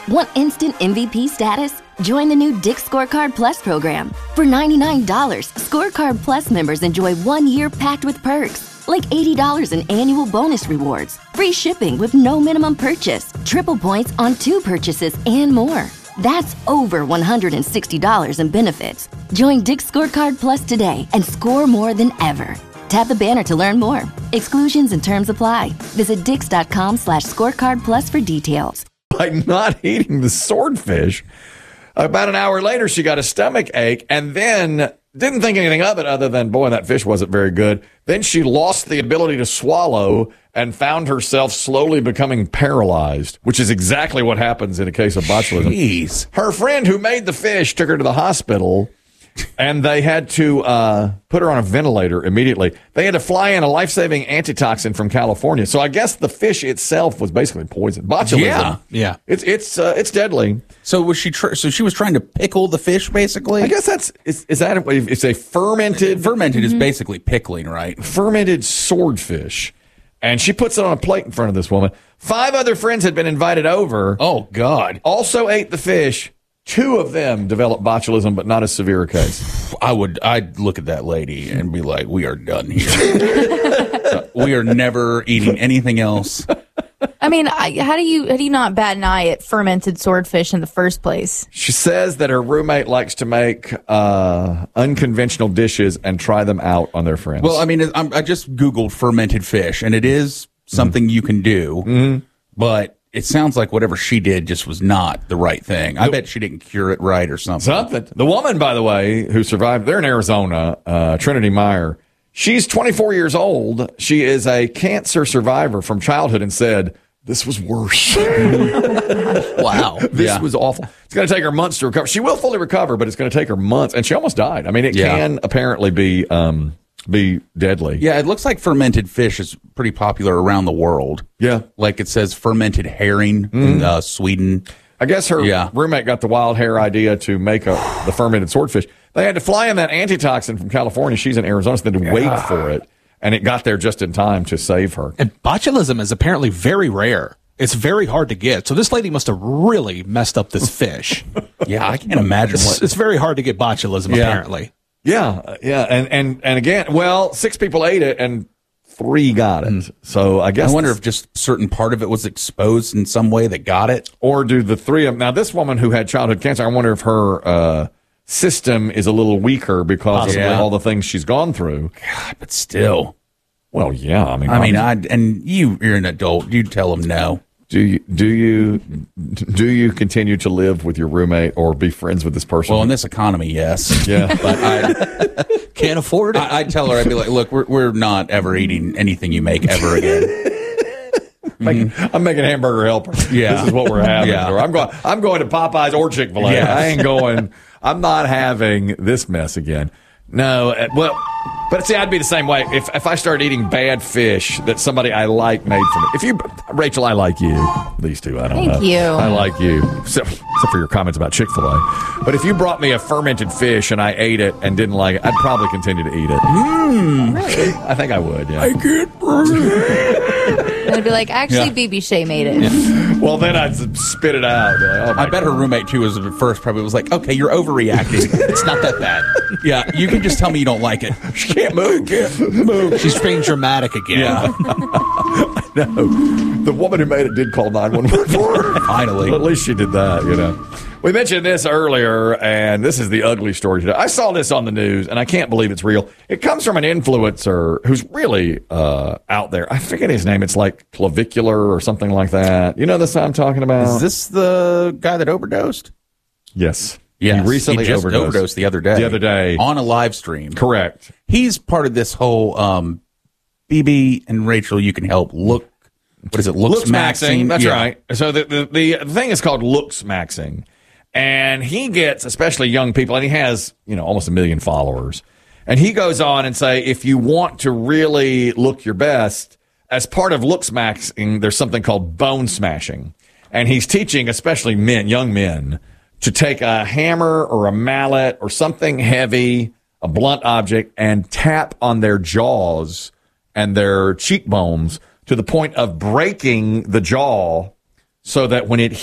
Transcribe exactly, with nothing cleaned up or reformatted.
Want instant M V P status? Join the new Dick's Scorecard Plus program. For ninety-nine dollars, Scorecard Plus members enjoy one year packed with perks, like eighty dollars in annual bonus rewards, free shipping with no minimum purchase, triple points on two purchases, and more. That's over one hundred sixty dollars in benefits. Join Dick's Scorecard Plus today and score more than ever. Tap the banner to learn more. Exclusions and terms apply. Visit dix.com slash scorecard plus for details. By not eating the swordfish, about an hour later, she got a stomach ache and then didn't think anything of it other than, boy, that fish wasn't very good. Then she lost the ability to swallow and found herself slowly becoming paralyzed, which is exactly what happens in a case of botulism. Jeez. Her friend who made the fish took her to the hospital, and they had to uh, put her on a ventilator immediately. They had to fly in a life-saving antitoxin from California. So I guess the fish itself was basically poison. Botulism. Yeah, yeah. It's it's uh, it's deadly. So was she? Tr- so she was trying to pickle the fish, basically. I guess that's is, is that a, it's a fermented fermented mm-hmm. is basically pickling, right? Fermented swordfish, and she puts it on a plate in front of this woman. Five other friends had been invited over. Oh God! Also ate the fish. Two of them developed botulism, but not as severe a case. I would, I'd look at that lady and be like, "We are done here. uh, we are never eating anything else." I mean, I, how do you how do you not bat an eye at fermented swordfish in the first place? She says that her roommate likes to make uh, unconventional dishes and try them out on their friends. Well, I mean, I'm, I just Googled fermented fish, and it is something mm. you can do, mm-hmm. but it sounds like whatever she did just was not the right thing. I bet she didn't cure it right or something. Something. The woman, by the way, who survived, they're in Arizona, uh, Trinity Meyer. She's twenty-four years old. She is a cancer survivor from childhood and said, this was worse. Wow. This yeah. was awful. It's going to take her months to recover. She will fully recover, but it's going to take her months. And she almost died. I mean, it yeah. can apparently be um, be deadly. Yeah, it looks like fermented fish is pretty popular around the world. Yeah. Like it says fermented herring mm. in uh, Sweden. I guess her yeah. roommate got the wild hair idea to make a, the fermented swordfish. They had to fly in that antitoxin from California. She's in Arizona, so they had to wait for it. And it got there just in time to save her. And botulism is apparently very rare. It's very hard to get. So this lady must have really messed up this fish. Yeah, I can't imagine. It's, what... it's very hard to get botulism, yeah. apparently. Yeah, yeah. And, and, and again, well, six people ate it and three got it. Mm. So I guess. I wonder if just certain part of it was exposed in some way that got it. Or do the three of them. Now, this woman who had childhood cancer, I wonder if her uh, system is a little weaker because yeah. of all the things she's gone through. God, but still. Well, yeah. I mean, I mean, I and you, you're an adult. You tell them no. Do you do you do you continue to live with your roommate or be friends with this person? Well, in this economy, yes. Yeah, but I can't afford it. I, I'd tell her, I'd be like, look, we're we're not ever eating anything you make ever again. Making, I'm making hamburger helper. Yeah, this is what we're having. Yeah. I'm going. I'm going to Popeyes or Chick-fil-A. Yes. I ain't going. I'm not having this mess again. No. Uh, well, but see, I'd be the same way if if I started eating bad fish that somebody I like made for me. If you, Rachel, I like you. These two, I don't Thank know. you. I like you, except, except for your comments about Chick-fil-A. But if you brought me a fermented fish and I ate it and didn't like it, I'd probably continue to eat it. Mm. Really? I think I would. Yeah. I can't breathe. And I'd be like, actually, Yeah. B B Shea made it. Yeah. Well, then I'd spit it out. Like, oh my I bet God. her roommate, too, was at first probably was like, okay, you're overreacting. It's not that bad. Yeah, you can just tell me you don't like it. She can't move. Can't move. She's being dramatic again. Yeah. No, the woman who made it did call nine one one for her. Finally. Well, at least she did that, you know. We mentioned this earlier, and this is the ugly story today. I saw this on the news, and I can't believe it's real. It comes from an influencer who's really uh, out there. I forget his name. It's like Clavicular or something like that. You know this I'm talking about? Is this the guy that overdosed? Yes. Yes. He recently he just overdosed. overdosed the other day. The other day. On a live stream. Correct. He's part of this whole um, B B and Rachel, you can help look. What is it? Looks, Looks maxing. That's Yeah. right. So the, the the thing is called looks maxing, and he gets especially young people, and he has you know almost a million followers, and he goes on and say if you want to really look your best, as part of looks maxing, there's something called bone smashing, and he's teaching especially men, young men, to take a hammer or a mallet or something heavy, a blunt object, and tap on their jaws and their cheekbones to the point of breaking the jaw so that when it